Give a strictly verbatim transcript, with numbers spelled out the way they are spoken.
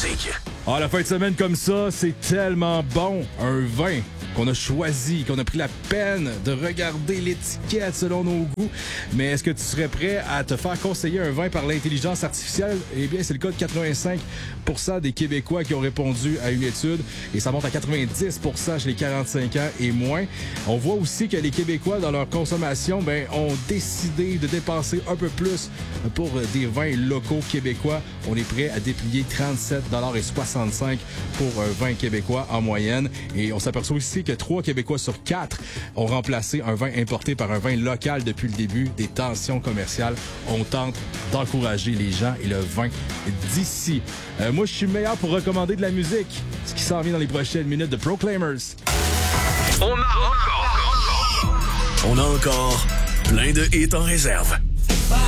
musique. Ah, la fin de semaine comme ça, c'est tellement bon. Un vin qu'on a choisi, qu'on a pris la peine de regarder l'étiquette selon nos goûts. Mais est-ce que tu serais prêt à te faire conseiller un vin par l'intelligence artificielle? Eh bien, c'est le cas de quatre-vingt-cinq pour cent des Québécois qui ont répondu à une étude et ça monte à quatre-vingt-dix pour cent chez les quarante-cinq ans et moins. On voit aussi que les Québécois, dans leur consommation, ben, ont décidé de dépenser un peu plus pour des vins locaux québécois. On est prêt à déplier trente-sept dollars soixante-cinq pour un vin québécois en moyenne. Et on s'aperçoit aussi que trois Québécois sur quatre ont remplacé un vin importé par un vin local depuis le début des tensions commerciales. On tente d'encourager les gens et le vin d'ici. Euh, moi, je suis meilleur pour recommander de la musique. Ce qui s'en vient dans les prochaines minutes de Proclaimers. On a encore, on a encore plein de hits en réserve.